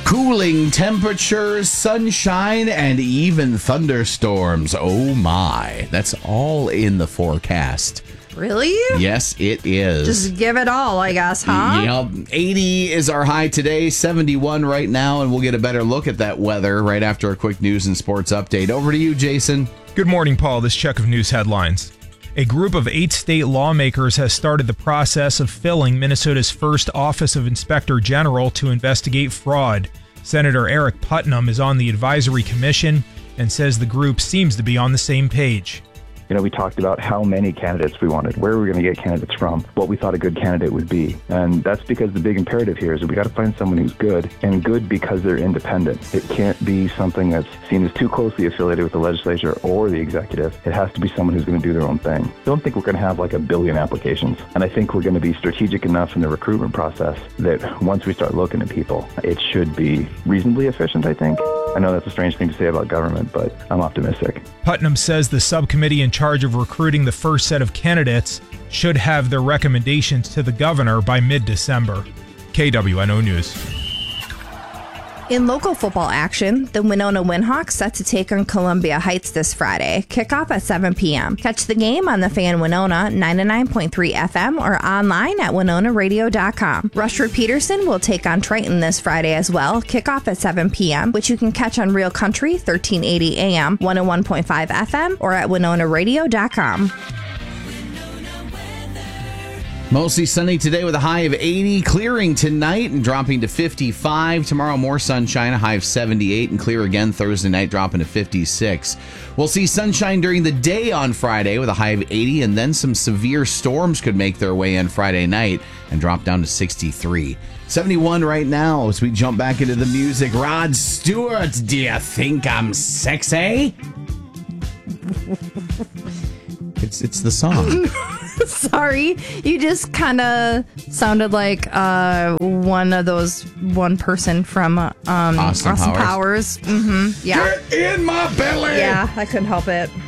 Cooling temperatures, sunshine, and even thunderstorms. Oh my. That's all in the forecast. Really? Yes, it is. Just give it all, I guess, huh? Yep. 80 is our high today, 71 right now, and we'll get a better look at that weather right after a quick news and sports update. Over to you, Jason. Good morning, Paul. This check of news headlines. A group of 8 state lawmakers has started the process of filling Minnesota's first Office of Inspector General to investigate fraud. Senator Eric Putnam is on the advisory commission and says the group seems to be on the same page. We talked about how many candidates we wanted, where we were going to get candidates from, what we thought a good candidate would be. And that's because the big imperative here is that we got to find someone who's good, and good because they're independent. It can't be something that's seen as too closely affiliated with the legislature or the executive. It has to be someone who's going to do their own thing. I don't think we're going to have like a billion applications. And I think we're going to be strategic enough in the recruitment process that once we start looking at people, it should be reasonably efficient, I think. I know that's a strange thing to say about government, but I'm optimistic. Putnam says the subcommittee in charge of recruiting the first set of candidates should have their recommendations to the governor by mid-December. KWNO News. In local football action, the Winona Windhawks set to take on Columbia Heights this Friday. Kickoff at 7 p.m. Catch the game on the Fan Winona 99.3 FM or online at WinonaRadio.com. Rushford Peterson will take on Triton this Friday as well. Kickoff at 7 p.m., which you can catch on Real Country 1380 AM, 101.5 FM or at WinonaRadio.com. Mostly sunny today with a high of 80, clearing tonight and dropping to 55. Tomorrow, more sunshine, a high of 78, and clear again Thursday night, dropping to 56. We'll see sunshine during the day on Friday with a high of 80, and then some severe storms could make their way in Friday night and drop down to 63. 71 right now as we jump back into the music. Rod Stewart, do you think I'm sexy? It's the song. Sorry, you just kind of sounded like one person from Austin Powers. Mm-hmm. Yeah. Get in my belly! Yeah, I couldn't help it.